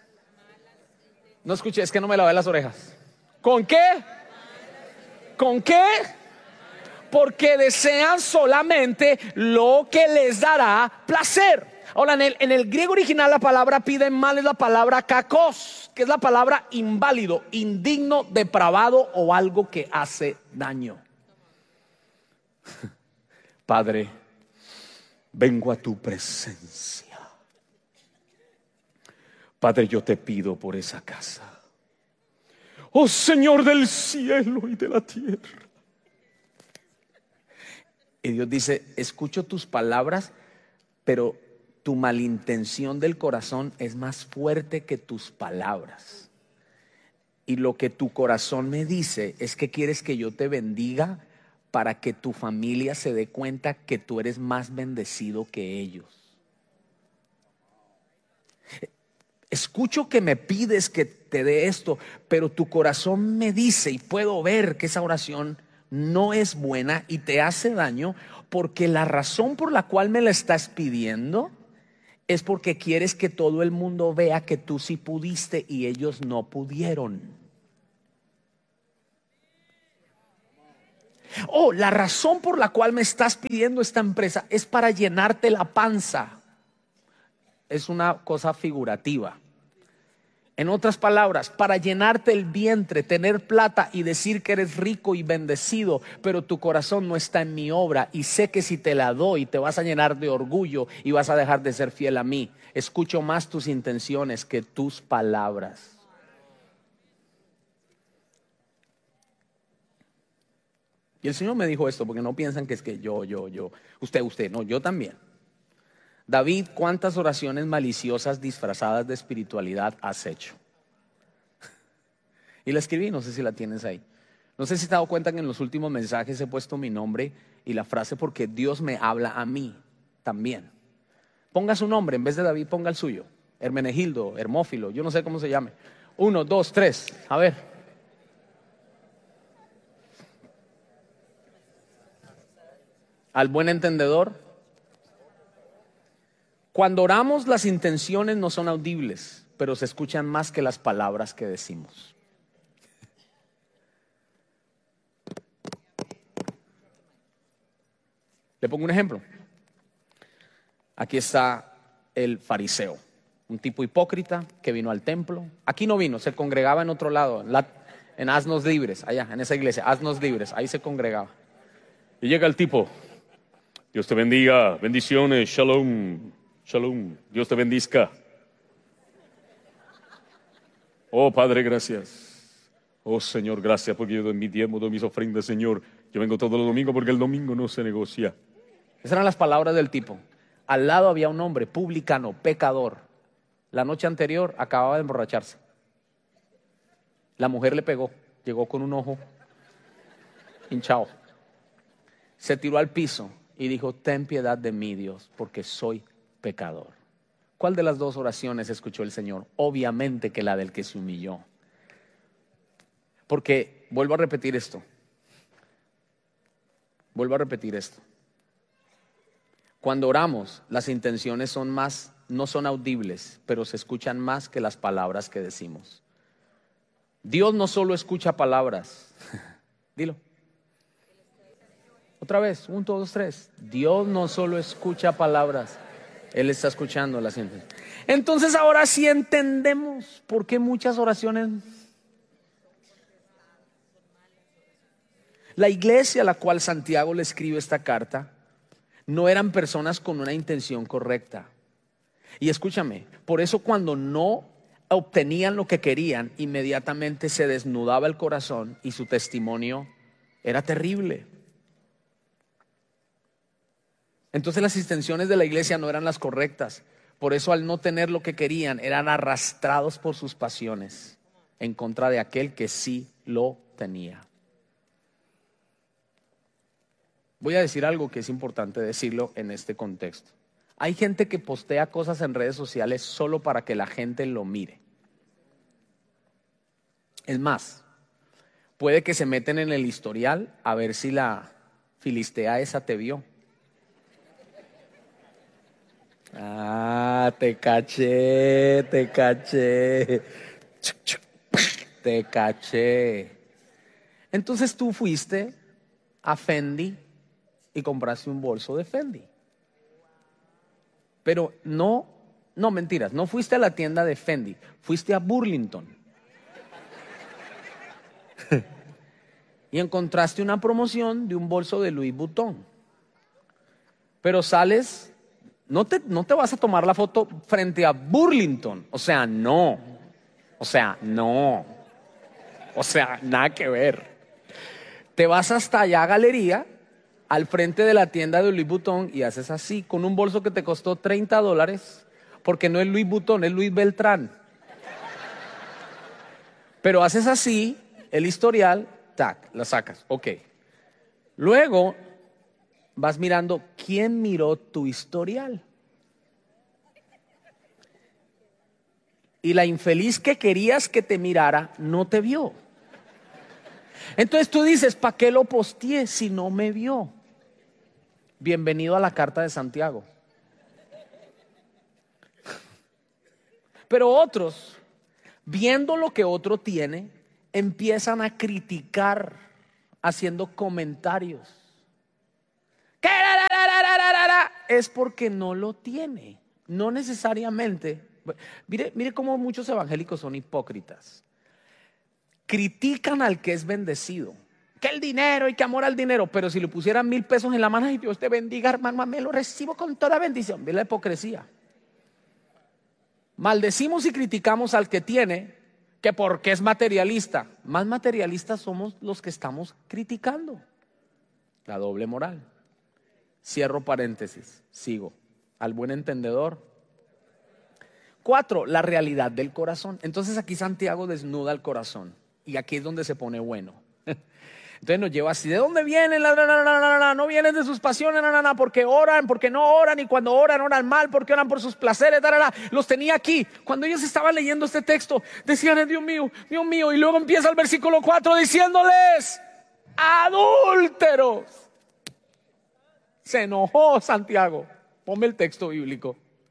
No escuché, es que no me lavé las orejas. ¿Con qué? ¿Con qué? Porque desean solamente lo que les dará placer. Ahora, en el, en el griego original la palabra piden mal es la palabra kakos, que es la palabra inválido, indigno, depravado o algo que hace daño. Padre, vengo a tu presencia. Padre, yo te pido por esa casa. Oh Señor del cielo y de la tierra. Y Dios dice, escucho tus palabras, pero tu malintención del corazón es más fuerte que tus palabras. Y lo que tu corazón me dice es que quieres que yo te bendiga para que tu familia se dé cuenta que tú eres más bendecido que ellos. Escucho que me pides que te dé esto, pero tu corazón me dice, y puedo ver que esa oración no es buena y te hace daño, porque la razón por la cual me la estás pidiendo es porque quieres que todo el mundo vea que tú sí pudiste y ellos no pudieron. Oh, la razón por la cual me estás pidiendo esta empresa es para llenarte la panza. Es una cosa figurativa. En otras palabras, para llenarte el vientre, tener plata y decir que eres rico y bendecido, pero tu corazón no está en mi obra y sé que si te la doy te vas a llenar de orgullo y vas a dejar de ser fiel a mí. Escucho más tus intenciones que tus palabras. Y el Señor me dijo esto porque no piensan que es que yo, yo, yo, usted, usted, no, yo también. David, ¿cuántas oraciones maliciosas disfrazadas de espiritualidad has hecho? Y la escribí, no sé si la tienes ahí. No sé si te has dado cuenta que en los últimos mensajes he puesto mi nombre y la frase porque Dios me habla a mí también. Ponga su nombre, en vez de David ponga el suyo. Hermenegildo, Hermófilo, yo no sé cómo se llame. Uno, dos, tres, a ver. Al buen entendedor. Cuando oramos, las intenciones no son audibles, pero se escuchan más que las palabras que decimos. Le pongo un ejemplo. Aquí está el fariseo, un tipo hipócrita que vino al templo. Aquí no vino, se congregaba en otro lado, en, la, en Asnos Libres, allá, en esa iglesia, Asnos Libres, ahí se congregaba. Y llega el tipo. Dios te bendiga, bendiciones, shalom. Shalom, Dios te bendizca. Oh Padre, gracias. Oh Señor, gracias porque yo doy mi diezmo, doy mis ofrendas, Señor. Yo vengo todos los domingos porque el domingo no se negocia. Esas eran las palabras del tipo. Al lado había un hombre publicano, pecador. La noche anterior acababa de emborracharse. La mujer le pegó, llegó con un ojo hinchado. Se tiró al piso y dijo: ten piedad de mí, Dios, porque soy pecador. ¿Cuál de las dos oraciones escuchó el Señor? Obviamente que la del que se humilló. Porque, vuelvo a repetir esto. Vuelvo a repetir esto. Cuando oramos, las intenciones son más, no son audibles, pero se escuchan más que las palabras que decimos. Dios no solo escucha palabras. Dilo. Otra vez, un, dos, tres. Dios no solo escucha palabras. Él está escuchando las intenciones. Entonces ahora sí entendemos por qué muchas oraciones. La iglesia a la cual Santiago le escribe esta carta no eran personas con una intención correcta. Y escúchame, por eso cuando no obtenían lo que querían, inmediatamente se desnudaba el corazón y su testimonio era terrible. Entonces las intenciones de la iglesia no eran las correctas. Por eso al no tener lo que querían, eran arrastrados por sus pasiones en contra de aquel que sí lo tenía. Voy a decir algo que es importante decirlo en este contexto. Hay gente que postea cosas en redes sociales solo para que la gente lo mire. Es más, puede que se meten en el historial a ver si la filistea esa te vio. Ah, te caché, te caché, te caché. Entonces tú fuiste a Fendi y compraste un bolso de Fendi. Pero no, no mentiras, no fuiste a la tienda de Fendi, fuiste a Burlington. Y encontraste una promoción de un bolso de Louis Vuitton. Pero sales... No te, no te vas a tomar la foto frente a Burlington. O sea, no. O sea, no. O sea, nada que ver. Te vas hasta allá a Galería, al frente de la tienda de Louis Vuitton, y haces así, con un bolso que te costó treinta dólares, porque no es Louis Vuitton, es Louis Beltrán. Pero haces así, el historial, tac, la sacas. Ok. Luego vas mirando quién miró tu historial. Y la infeliz que querías que te mirara no te vio. Entonces tú dices, ¿para qué lo posteé si no me vio? Bienvenido a la carta de Santiago. Pero otros, viendo lo que otro tiene, empiezan a criticar, haciendo comentarios. ¿Qué? Es porque no lo tiene. No necesariamente. Mire, mire cómo muchos evangélicos son hipócritas. Critican al que es bendecido. Que el dinero y que amor al dinero. Pero si le pusieran mil pesos en la mano y Dios te bendiga, hermano, me lo recibo con toda bendición. Ve la hipocresía. Maldecimos y criticamos al que tiene, que porque es materialista. Más materialistas somos los que estamos criticando. La doble moral. Cierro paréntesis, sigo. Al buen entendedor. Cuatro, la realidad del corazón. Entonces aquí Santiago desnuda el corazón. Y aquí es donde se pone bueno. Entonces nos lleva así, ¿de dónde vienen? La, la, la, la, la, la, no vienen de sus pasiones, la, la, la, porque oran, porque no oran, y cuando oran, oran mal, porque oran por sus placeres, la, la, la. Los tenía aquí. Cuando ellos estaban leyendo este texto, decían, Dios mío, Dios mío, y luego empieza el versículo cuatro diciéndoles, adúlteros. Se enojó Santiago. Ponme el texto bíblico.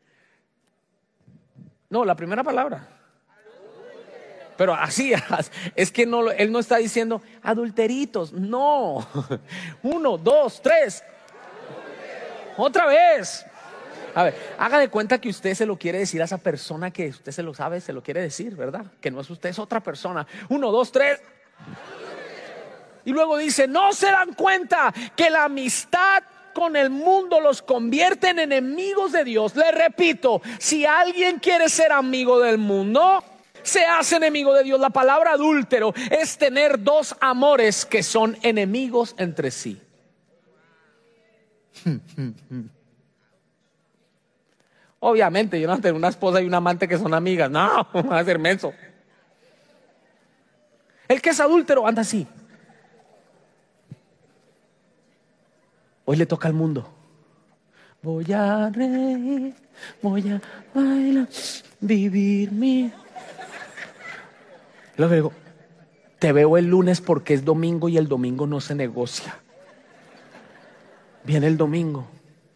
No, la primera palabra. Pero así, es que no, él no está diciendo adulteritos, no. Uno, dos, tres. Otra vez. A ver, haga de cuenta que usted se lo quiere decir a esa persona que usted se lo sabe, se lo quiere decir, ¿verdad? Que no es usted, es otra persona. Uno, dos, tres. Y luego dice, ¿no se dan cuenta que la amistad con el mundo los convierte en enemigos de Dios? Le repito, si alguien quiere ser amigo del mundo, se hace enemigo de Dios. La palabra adúltero es tener dos amores que son enemigos entre sí. Obviamente yo no voy a tener una esposa y un amante que son amigas. No, va a ser menso. El que es adúltero anda así. Hoy le toca al mundo. Voy a reír, voy a bailar, vivir mi... Luego digo, te veo el lunes porque es domingo y el domingo no se negocia. Viene el domingo.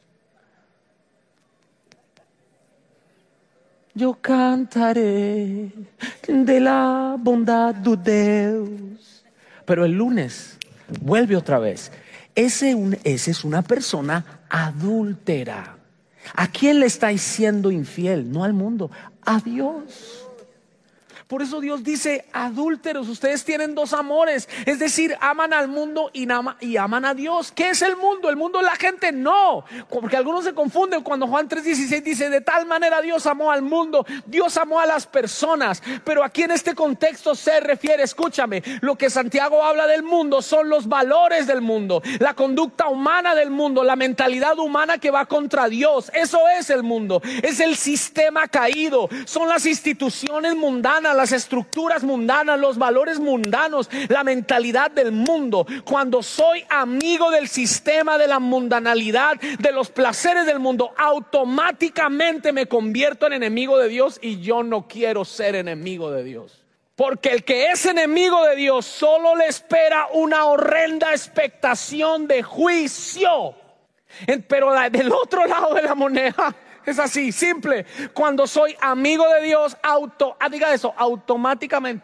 Yo cantaré de la bondad de Dios. Pero el lunes vuelve otra vez. Ese, un, ese es una persona adúltera. ¿A quién le estáis siendo infiel? No al mundo, a Dios. Por eso Dios dice, adúlteros, ustedes tienen dos amores. Es decir, aman al mundo y, ama, y aman a Dios. ¿Qué es el mundo? ¿El mundo es la gente? No, porque algunos se confunden cuando Juan tres dieciséis dice, de tal manera Dios amó al mundo. Dios amó a las personas. Pero aquí en este contexto se refiere, escúchame, lo que Santiago habla del mundo son los valores del mundo, la conducta humana del mundo, la mentalidad humana que va contra Dios. Eso es el mundo, es el sistema caído, son las instituciones mundanas, las estructuras mundanas, los valores mundanos, la mentalidad del mundo. Cuando soy amigo del sistema, de la mundanalidad, de los placeres del mundo, automáticamente me convierto en enemigo de Dios, y yo no quiero ser enemigo de Dios. Porque el que es enemigo de Dios solo le espera una horrenda expectación de juicio. Pero del otro lado de la moneda es así, simple. Cuando soy amigo de Dios, auto, diga eso, automáticamente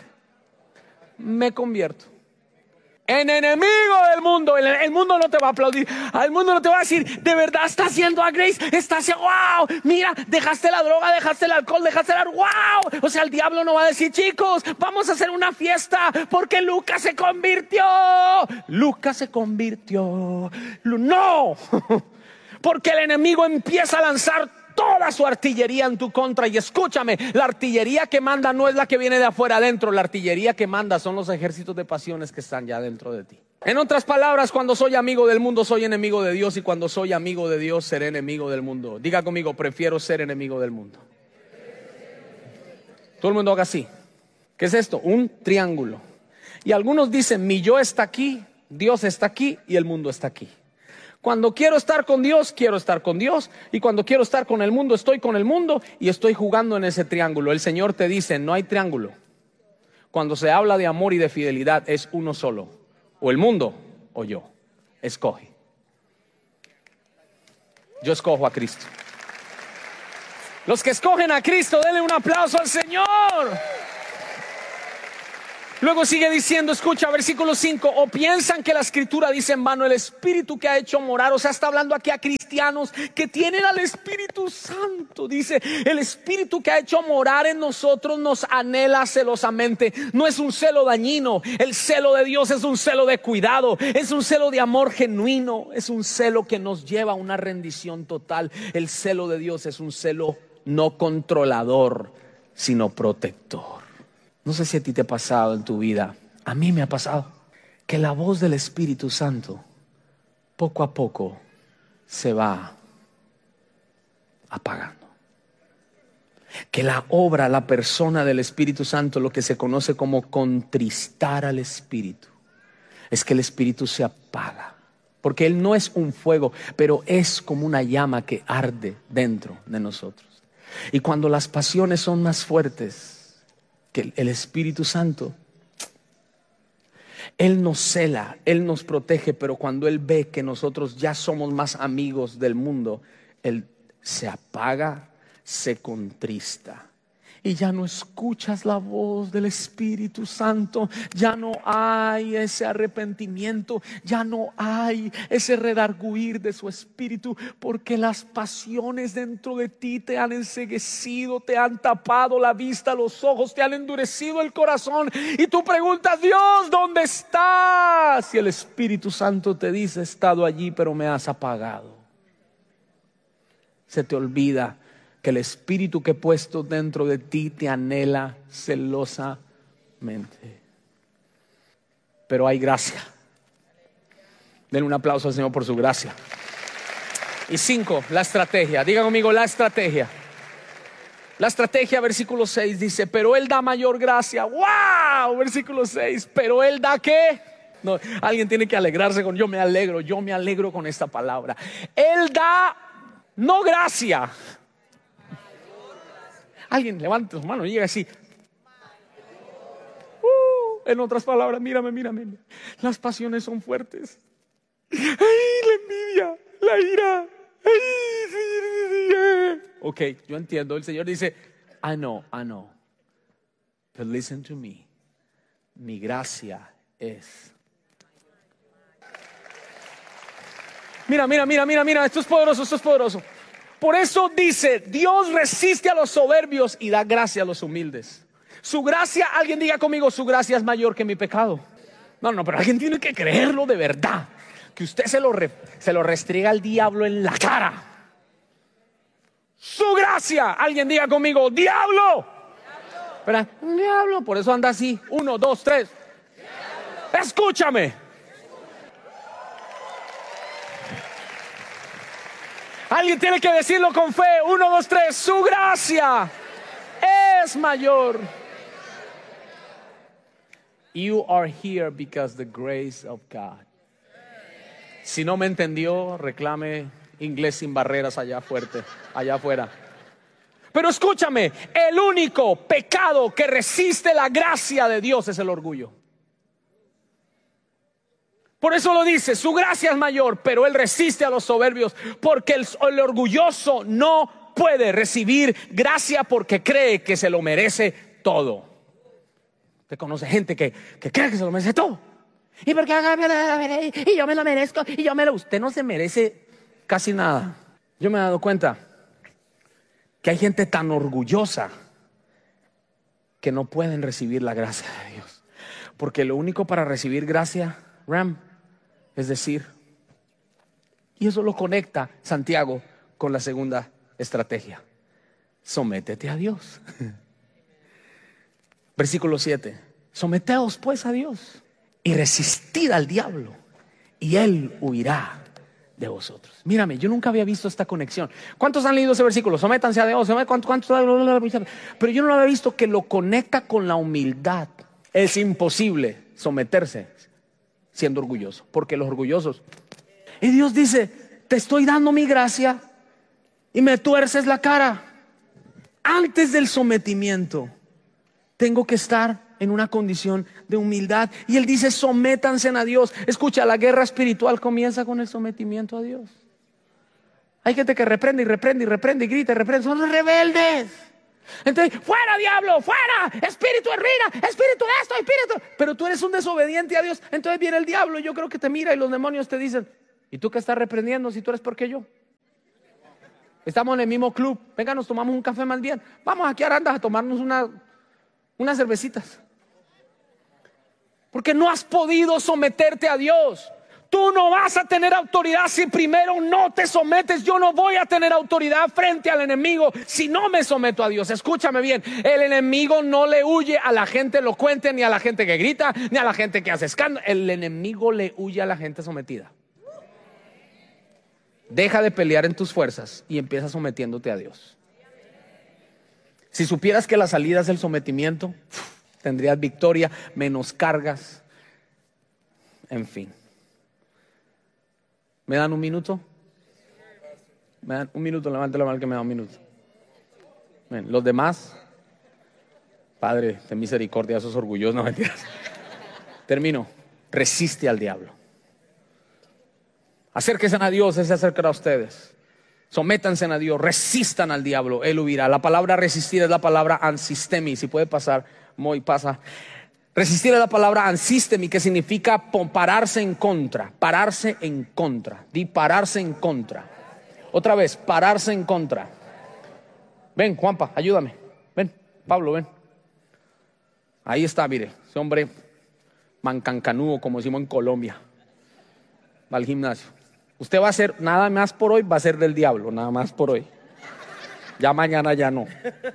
me convierto en enemigo del mundo. El, el mundo no te va a aplaudir. El mundo no te va a decir, de verdad está haciendo a Grace, está haciendo, wow, mira, dejaste la droga, dejaste el alcohol, dejaste el wow. O sea, el diablo no va a decir, chicos, vamos a hacer una fiesta porque Lucas se convirtió. Lucas se convirtió. No, porque el enemigo empieza a lanzar toda su artillería en tu contra. Y escúchame, la artillería que manda no es la que viene de afuera adentro. La artillería que manda son los ejércitos de pasiones que están ya dentro de ti. En otras palabras, cuando soy amigo del mundo, soy enemigo de Dios. Y cuando soy amigo de Dios, seré enemigo del mundo. Diga conmigo, prefiero ser enemigo del mundo. Todo el mundo haga así. ¿Qué es esto? Un triángulo. Y algunos dicen, mi yo está aquí, Dios está aquí y el mundo está aquí. Cuando quiero estar con Dios, quiero estar con Dios. Y cuando quiero estar con el mundo, estoy con el mundo. Y estoy jugando en ese triángulo. El Señor te dice, no hay triángulo. Cuando se habla de amor y de fidelidad, es uno solo. O el mundo o yo. Escoge. Yo escojo a Cristo. Los que escogen a Cristo, denle un aplauso al Señor. Luego sigue diciendo, escucha, versículo cinco. O piensan que la escritura dice en vano, el Espíritu que ha hecho morar. O sea, está hablando aquí a cristianos que tienen al Espíritu Santo. Dice, el Espíritu que ha hecho morar en nosotros nos anhela celosamente. No es un celo dañino. El celo de Dios es un celo de cuidado. Es un celo de amor genuino. Es un celo que nos lleva a una rendición total. El celo de Dios es un celo no controlador, sino protector. No sé si a ti te ha pasado en tu vida, a mí me ha pasado, que la voz del Espíritu Santo poco a poco se va apagando. Que la obra, la persona del Espíritu Santo, lo que se conoce como contristar al Espíritu, es que el Espíritu se apaga. Porque Él no es un fuego, pero es como una llama que arde dentro de nosotros. Y cuando las pasiones son más fuertes que el Espíritu Santo, Él nos cela, Él nos protege, pero cuando Él ve que nosotros ya somos más amigos del mundo, Él se apaga, se contrista. Y ya no escuchas la voz del Espíritu Santo. Ya no hay ese arrepentimiento. Ya no hay ese redarguir de su Espíritu. Porque las pasiones dentro de ti te han enceguecido, te han tapado la vista, los ojos, te han endurecido el corazón. Y tú preguntas, Dios, ¿dónde estás? Y el Espíritu Santo te dice, he estado allí, pero me has apagado. Se te olvida que el Espíritu que he puesto dentro de ti te anhela celosamente. Pero hay gracia. Denle un aplauso al Señor por su gracia. Y cinco, la estrategia. Diga conmigo, la estrategia. La estrategia, versículo seis dice, pero Él da mayor gracia. ¡Wow! Versículo seis, pero Él da ¿qué? No, alguien tiene que alegrarse con, yo me alegro, yo me alegro con esta palabra. Él da no gracia. Alguien levante su mano y llega así. Uh, en otras palabras, mírame, mírame. Las pasiones son fuertes. Ay, la envidia, la ira. Ay, sí, sí, sí. Ok, yo entiendo. El Señor dice, I know, I know. But listen to me. Mi gracia es. Mira, mira, mira, mira, mira. Esto es poderoso, esto es poderoso. Por eso dice, Dios resiste a los soberbios y da gracia a los humildes. Su gracia, alguien diga conmigo, su gracia es mayor que mi pecado. No, no, pero alguien tiene que creerlo de verdad. Que usted se lo, re, se lo restriega al diablo en la cara. Su gracia, alguien diga conmigo, diablo. Diablo. Diablo, por eso anda así. Uno, dos, tres. Diablo. Escúchame. Alguien tiene que decirlo con fe. Uno, dos, tres. Su gracia es mayor. You are here because the grace of God. Si no me entendió, reclame inglés sin barreras allá fuerte, allá afuera. Pero escúchame, el único pecado que resiste la gracia de Dios es el orgullo. Por eso lo dice, su gracia es mayor, pero Él resiste a los soberbios, porque el, el orgulloso no puede recibir gracia porque cree que se lo merece todo. Usted conoce gente que, que cree que se lo merece todo. Y porque y yo me lo merezco, y yo me lo. Usted no se merece casi nada. Yo me he dado cuenta que hay gente tan orgullosa que no pueden recibir la gracia de Dios. Porque lo único para recibir gracia, Ram, es decir, y eso lo conecta Santiago con la segunda estrategia: sométete a Dios. Versículo siete: someteos pues a Dios y resistid al diablo y él huirá de vosotros. Mírame, yo nunca había visto esta conexión. ¿Cuántos han leído ese versículo? Sométanse a Dios. ¿Cuántos, cuántos? Pero yo no lo había visto que lo conecta con la humildad. Es imposible someterse siendo orgulloso, porque los orgullosos, y Dios dice, te estoy dando mi gracia y me tuerces la cara. Antes del sometimiento tengo que estar en una condición de humildad. Y él dice, sométanse a Dios. Escucha, la guerra espiritual comienza con el sometimiento a Dios. Hay gente que reprende y reprende y reprende y grita y reprende. Son los rebeldes. Entonces, fuera diablo, fuera, espíritu de ruina, espíritu de esto, espíritu. Pero tú eres un desobediente a Dios. Entonces viene el diablo, yo creo que te mira y los demonios te dicen, ¿y tú qué estás reprendiendo si tú eres peor que yo? Estamos en el mismo club, venga, nos tomamos un café más bien. Vamos aquí a Arandas a tomarnos una, unas cervecitas. Porque no has podido someterte a Dios. Tú no vas a tener autoridad si primero no te sometes. Yo no voy a tener autoridad frente al enemigo si no me someto a Dios. Escúchame bien, el enemigo no le huye a la gente elocuente, ni a la gente que grita, ni a la gente que hace escándalo. El enemigo le huye a la gente sometida. Deja de pelear en tus fuerzas y empieza sometiéndote a Dios. Si supieras que la salida es el sometimiento, tendrías victoria, menos cargas, en fin. ¿Me dan un minuto? ¿Me dan un minuto? Levante la mano que me da un minuto. Bien, los demás, Padre, ten misericordia, esos orgullosos, no mentiras. Termino. Resiste al diablo. Acérquense a Dios, Él se acercará a ustedes. Sométanse a Dios, resistan al diablo, Él huirá. La palabra resistir es la palabra ansistemi. Si puede pasar, muy pasa. Resistir es la palabra ansistemi, que significa pararse en contra. Pararse en contra. Di pararse en contra. Otra vez, pararse en contra. Ven, Juanpa, ayúdame. Ven, Pablo, ven. Ahí está, mire, ese hombre mancancanudo, como decimos en Colombia. Va al gimnasio. Usted va a hacer nada más por hoy, va a ser del diablo, nada más por hoy. Ya mañana ya no.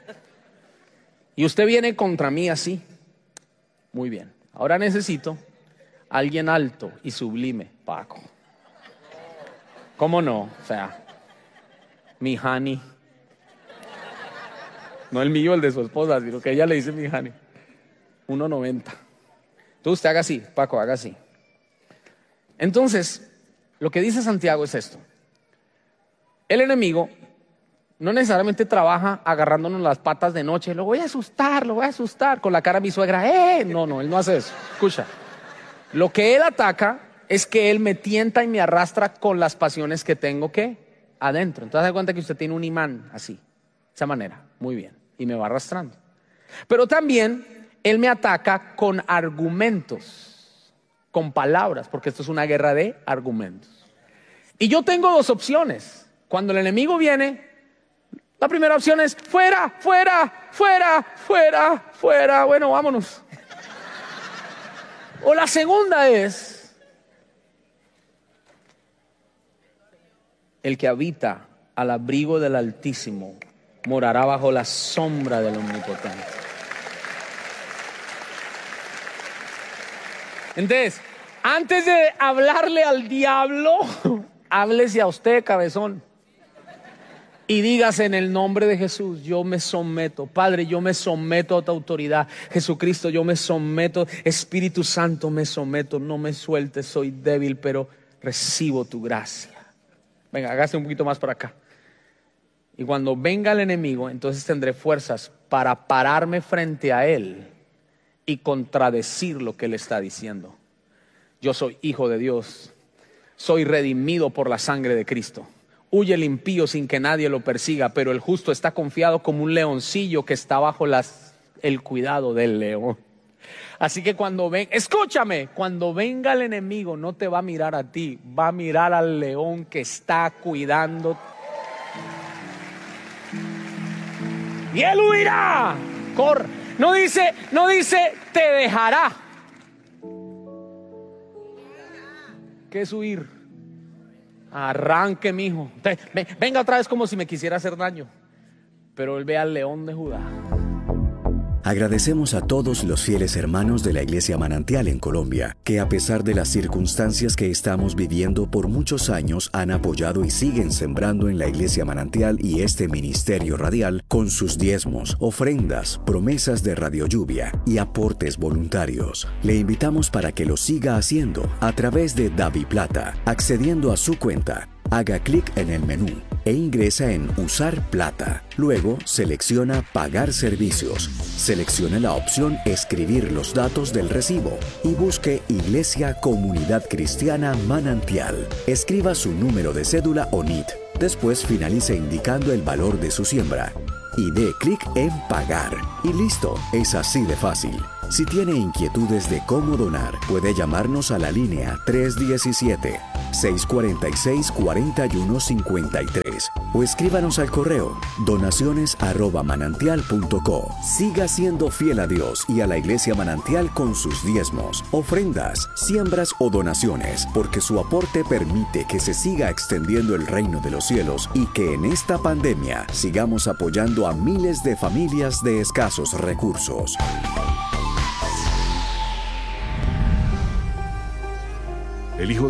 Y usted viene contra mí así. Muy bien. Ahora necesito a alguien alto y sublime, Paco. ¿Cómo no? O sea, mi honey. No el mío, el de su esposa, sino que ella le dice mi honey. uno noventa. Entonces usted haga así, Paco, haga así. Entonces, lo que dice Santiago es esto. El enemigo no necesariamente trabaja agarrándonos las patas de noche. Lo voy a asustar, lo voy a asustar. Con la cara de mi suegra. ¡Eh! No, no, él no hace eso. Escucha. Lo que él ataca es que él me tienta y me arrastra con las pasiones que tengo que adentro. Entonces, se da cuenta que usted tiene un imán así. De esa manera. Muy bien. Y me va arrastrando. Pero también él me ataca con argumentos. Con palabras. Porque esto es una guerra de argumentos. Y yo tengo dos opciones. Cuando el enemigo viene, la primera opción es fuera, fuera, fuera, fuera, fuera. Bueno, vámonos. O la segunda es el que habita al abrigo del Altísimo morará bajo la sombra del Omnipotente. Entonces, antes de hablarle al diablo, háblese a usted, cabezón. Y dígase en el nombre de Jesús, yo me someto. Padre, yo me someto a tu autoridad. Jesucristo, yo me someto. Espíritu Santo, me someto. No me sueltes, soy débil, pero recibo tu gracia. Venga, hágase un poquito más para acá. Y cuando venga el enemigo, entonces tendré fuerzas para pararme frente a él y contradecir lo que él está diciendo. Yo soy hijo de Dios. Soy redimido por la sangre de Cristo. Huye el impío sin que nadie lo persiga, pero el justo está confiado como un leoncillo que está bajo las, el cuidado del león. Así que cuando ven, escúchame, cuando venga el enemigo no te va a mirar a ti, va a mirar al león que está cuidando. Y él huirá. Corre. No dice, no dice te dejará. ¿Qué es huir? Arranque, mijo. Venga otra vez como si me quisiera hacer daño. Pero él ve al león de Judá. Agradecemos a todos los fieles hermanos de la Iglesia Manantial en Colombia, que a pesar de las circunstancias que estamos viviendo por muchos años han apoyado y siguen sembrando en la Iglesia Manantial y este ministerio radial con sus diezmos, ofrendas, promesas de Radio Lluvia y aportes voluntarios. Le invitamos para que lo siga haciendo a través de DaviPlata, accediendo a su cuenta. Haga clic en el menú e ingresa en Usar plata. Luego selecciona Pagar servicios. Seleccione la opción Escribir los datos del recibo y busque Iglesia Comunidad Cristiana Manantial. Escriba su número de cédula o N I T. Después finalice indicando el valor de su siembra y dé clic en Pagar. Y listo, es así de fácil. Si tiene inquietudes de cómo donar, puede llamarnos a la línea tres uno siete, seis cuatro seis, cuatro uno cinco tres o escríbanos al correo donaciones arroba manantial punto co. Siga siendo fiel a Dios y a la Iglesia Manantial con sus diezmos, ofrendas, siembras o donaciones, porque su aporte permite que se siga extendiendo el reino de los cielos y que en esta pandemia sigamos apoyando a miles de familias de escasos recursos. El hijo